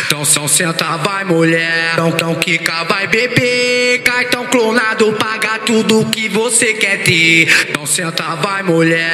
Então senta, vai mulher. Então quica, vai beber. Cartão clonado paga tudo que você quer ter. Então senta, vai mulher.